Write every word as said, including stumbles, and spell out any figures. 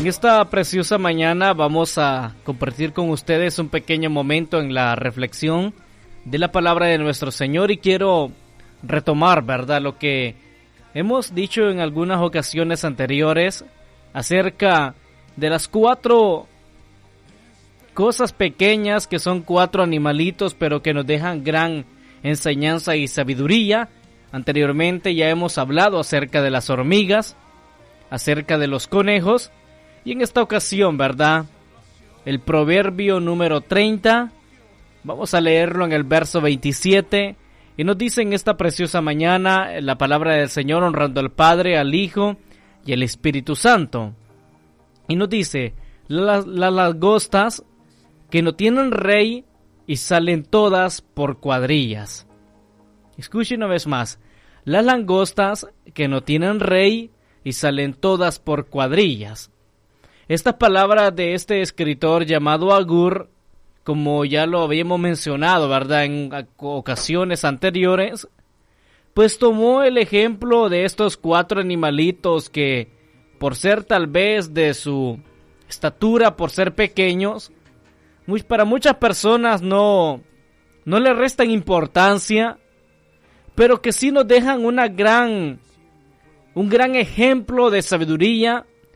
En esta preciosa mañana vamos a compartir con ustedes un pequeño momento en la reflexión de la palabra de nuestro Señor y quiero retomar, ¿verdad?, lo que hemos dicho en algunas ocasiones anteriores acerca de las cuatro cosas pequeñas que son cuatro animalitos pero que nos dejan gran enseñanza y sabiduría. Anteriormente ya hemos hablado acerca de las hormigas, acerca de los conejos. Y en esta ocasión, ¿verdad?, el proverbio número treinta, vamos a leerlo en el verso veintisiete, y nos dice en esta preciosa mañana la palabra del Señor, honrando al Padre, al Hijo y al Espíritu Santo. Y nos dice, las, las langostas que no tienen rey y salen todas por cuadrillas. Escuchen una vez más, las langostas que no tienen rey y salen todas por cuadrillas. Esta palabra de este escritor llamado Agur, como ya lo habíamos mencionado, ¿verdad?, en ocasiones anteriores, pues tomó el ejemplo de estos cuatro animalitos que, por ser tal vez de su estatura, por ser pequeños, muy, para muchas personas no, no le restan importancia, pero que sí nos dejan una gran, un gran ejemplo de sabiduría